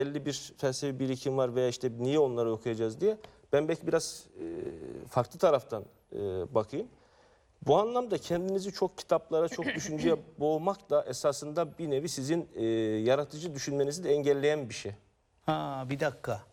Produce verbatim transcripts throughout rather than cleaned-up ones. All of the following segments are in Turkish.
belli bir felsefi birikim var veya işte niye onları okuyacağız diye. Ben belki biraz e, farklı taraftan e, bakayım. Bu anlamda kendinizi çok kitaplara, çok düşünceye boğmak da esasında bir nevi sizin e, yaratıcı düşünmenizi de engelleyen bir şey. Ha, bir dakika.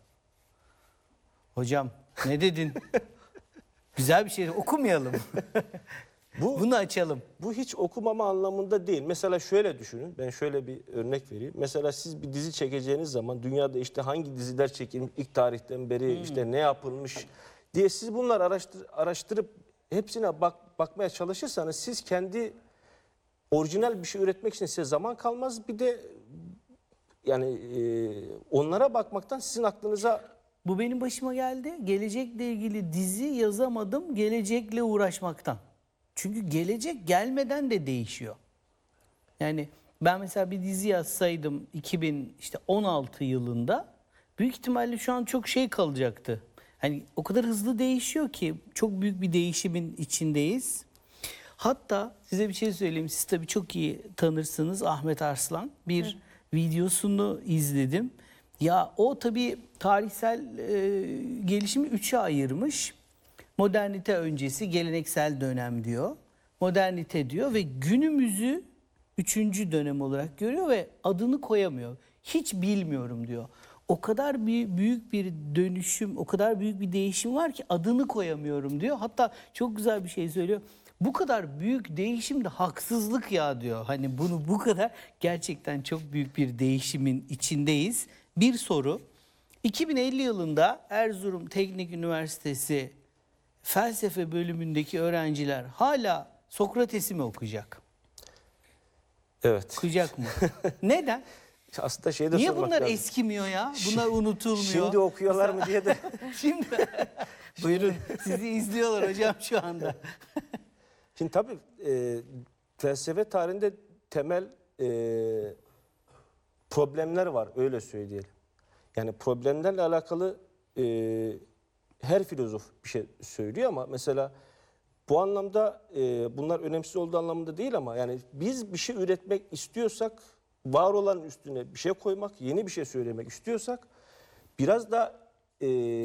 Hocam ne dedin? Güzel bir şey okumayalım. Bu, Bunu açalım. Bu hiç okumama anlamında değil. Mesela şöyle düşünün. Ben şöyle bir örnek vereyim. Mesela siz bir dizi çekeceğiniz zaman dünyada işte hangi diziler çekilmiş ilk tarihten beri hmm. işte ne yapılmış diye siz bunları araştır, araştırıp hepsine bak, bakmaya çalışırsanız siz kendi orijinal bir şey üretmek için size zaman kalmaz. Bir de yani e, onlara bakmaktan sizin aklınıza... Bu benim başıma geldi. Gelecekle ilgili dizi yazamadım gelecekle uğraşmaktan. Çünkü gelecek gelmeden de değişiyor. Yani ben mesela bir dizi yazsaydım iki bin on altı yılında büyük ihtimalle şu an çok şey kalacaktı. Hani o kadar hızlı değişiyor ki çok büyük bir değişimin içindeyiz. Hatta size bir şey söyleyeyim. Siz tabii çok iyi tanırsınız Ahmet Arslan. Bir Hı. videosunu izledim. Ya o tabii tarihsel e, gelişimi üçe ayırmış. Modernite öncesi, geleneksel dönem diyor. Modernite diyor ve günümüzü üçüncü dönem olarak görüyor ve adını koyamıyor. Hiç bilmiyorum diyor. O kadar bir büyük bir dönüşüm, o kadar büyük bir değişim var ki adını koyamıyorum diyor. Hatta çok güzel bir şey söylüyor. Bu kadar büyük değişim de haksızlık ya diyor. Hani bunu bu kadar gerçekten çok büyük bir değişimin içindeyiz. Bir soru. iki bin elli yılında Erzurum Teknik Üniversitesi felsefe bölümündeki öğrenciler hala Sokrates'i mi okuyacak? Evet. Okuyacak mı? Neden? Aslında şey de Niye sormak bunlar lazım. eskimiyor ya? Bunlar unutulmuyor. Şimdi okuyorlar mı diye de. Şimdi. Buyurun, sizi izliyorlar hocam şu anda. Şimdi tabii e, felsefe tarihinde temel e, problemler var, öyle söyleyelim. Yani problemlerle alakalı e, her filozof bir şey söylüyor ama mesela bu anlamda e, bunlar önemsiz olduğu anlamında değil ama yani biz bir şey üretmek istiyorsak, var olanın üstüne bir şey koymak, yeni bir şey söylemek istiyorsak biraz da e,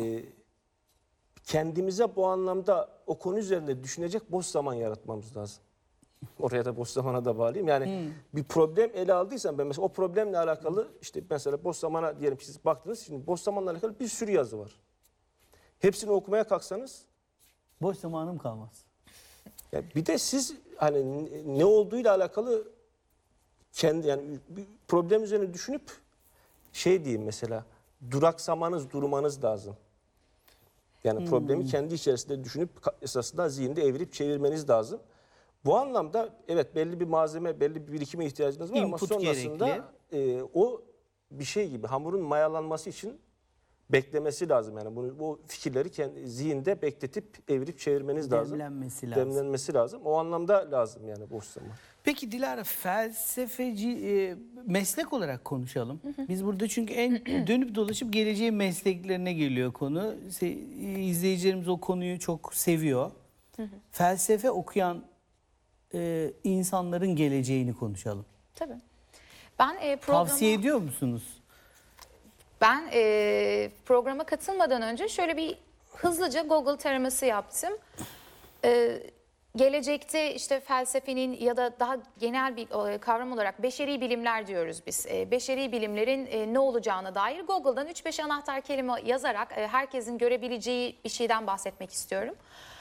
kendimize bu anlamda o konu üzerinde düşünecek boş zaman yaratmamız lazım. Oraya da boş zamana da bağlayayım. Yani hmm. bir problem ele aldıysan ben mesela o problemle alakalı işte mesela boş zamana diyelim ki siz baktınız. Şimdi boş zamanla alakalı bir sürü yazı var. Hepsini okumaya kalksanız boş zamanım kalmaz. Ya bir de siz hani ne olduğuyla alakalı kendi yani bir problem üzerine düşünüp şey diyeyim mesela duraksamanız, durmanız lazım. Yani hmm. problemi kendi içerisinde düşünüp esasında zihinde evirip çevirmeniz lazım. Bu anlamda evet belli bir malzeme, belli bir birikime ihtiyacınız var İnput ama sonrasında e, o bir şey gibi hamurun mayalanması için beklemesi lazım. Yani bunu bu fikirleri kendi zihinde bekletip evirip çevirmeniz lazım. Demlenmesi lazım. Demlenmesi lazım. O anlamda lazım yani boş zaman. Peki Dilara, felsefeci e, meslek olarak konuşalım. Hı hı. Biz burada çünkü en dönüp dolaşıp geleceğin mesleklerine geliyor konu. Se, izleyicilerimiz o konuyu çok seviyor. Hı hı. Felsefe okuyan e, insanların geleceğini konuşalım. Tabii. Ben e, programa... Tavsiye ediyor musunuz? Ben e, programa katılmadan önce şöyle bir hızlıca Google taraması yaptım. E, gelecekte işte felsefenin ya da daha genel bir e, kavram olarak beşeri bilimler diyoruz biz. E, beşeri bilimlerin e, ne olacağına dair Google'dan üç beş anahtar kelime yazarak e, herkesin görebileceği bir şeyden bahsetmek istiyorum.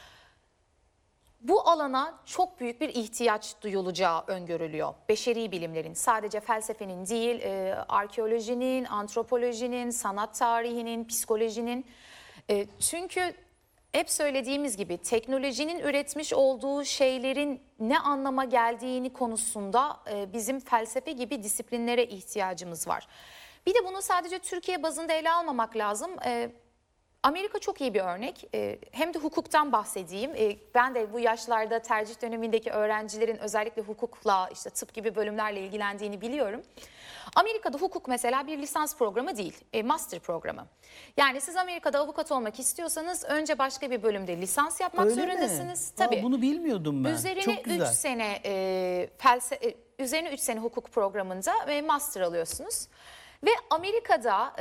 Bu alana çok büyük bir ihtiyaç duyulacağı öngörülüyor. Beşeri bilimlerin, sadece felsefenin değil, e, arkeolojinin, antropolojinin, sanat tarihinin, psikolojinin. E, çünkü hep söylediğimiz gibi teknolojinin üretmiş olduğu şeylerin ne anlama geldiğini konusunda e, bizim felsefe gibi disiplinlere ihtiyacımız var. Bir de bunu sadece Türkiye bazında ele almamak lazım. E, Amerika çok iyi bir örnek. Hem de hukuktan bahsedeyim. Ben de bu yaşlarda tercih dönemindeki öğrencilerin özellikle hukukla, işte tıp gibi bölümlerle ilgilendiğini biliyorum. Amerika'da hukuk mesela bir lisans programı değil, master programı. Yani siz Amerika'da avukat olmak istiyorsanız önce başka bir bölümde lisans yapmak Öyle zorundasınız. Mi? Tabii. Aa, bunu bilmiyordum ben. Üzerine çok güzel. üç sene e, felsefe, üzerine üç sene hukuk programında ve master alıyorsunuz. Ve Amerika'da